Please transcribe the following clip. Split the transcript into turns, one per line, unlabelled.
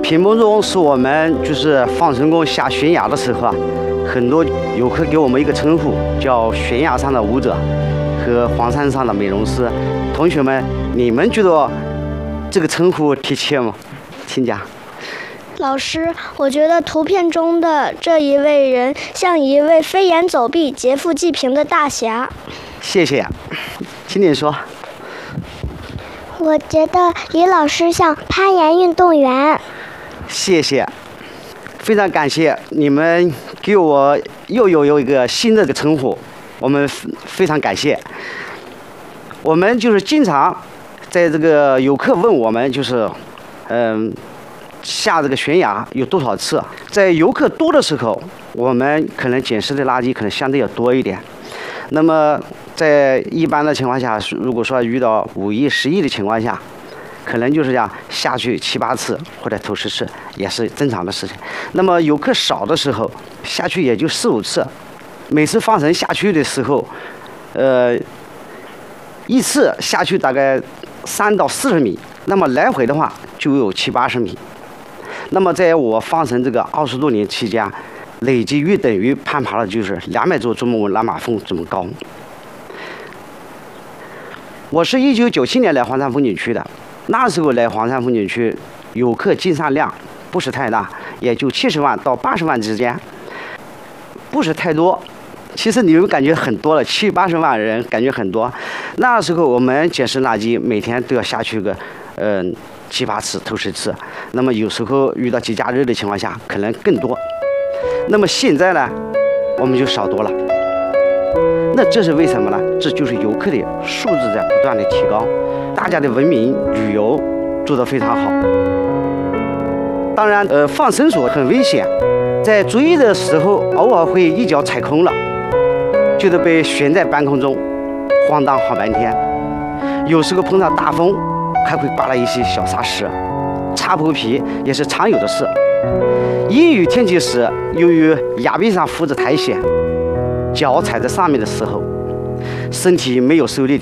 屏幕中是我们就是放成功下悬崖的时候啊，很多游客给我们一个称呼，叫悬崖上的舞者和黄山上的美容师。同学们，你们觉得这个称呼贴切吗？请讲。
老师，我觉得图片中的这一位人像一位飞檐走壁、劫富济贫的大侠。
谢谢，请你说。
我觉得李老师像攀岩运动员。
谢谢，非常感谢你们给我又有一个新的称呼，我们非常感谢。我们就是经常在这个游客问我们就是下这个悬崖有多少次，在游客多的时候，我们可能捡拾的垃圾可能相对要多一点。那么在一般的情况下，如果说遇到5亿、10亿的情况下，可能就是要下去7、8次或者头10次，也是正常的事情。那么游客少的时候，下去也就4、5次。每次放绳下去的时候，一次下去大概3到40米，那么来回的话就有70、80米。那么在我放绳这个20多年期间，累计约等于攀爬了就是200座珠穆朗玛峰这么高。我是1997年来黄山风景区的，那时候来黄山风景区游客进山量不是太大，也就70万到80万之间，不是太多。其实你们感觉很多了，70、80万人感觉很多。那时候我们捡拾垃圾每天都要下去个7、8次、头10次，那么有时候遇到节假日的情况下可能更多。那么现在呢，我们就少多了。那这是为什么呢？这就是游客的素质在不断的提高，大家的文明旅游做得非常好。当然，放绳索很危险，在追的时候偶尔会一脚踩空了，就得被悬在半空中，晃荡好半天。有时候碰上大风，还会刮了一些小沙石，擦破皮也是常有的事。阴雨天气时，由于崖壁上浮着苔藓，脚踩在上面的时候，身体没有受力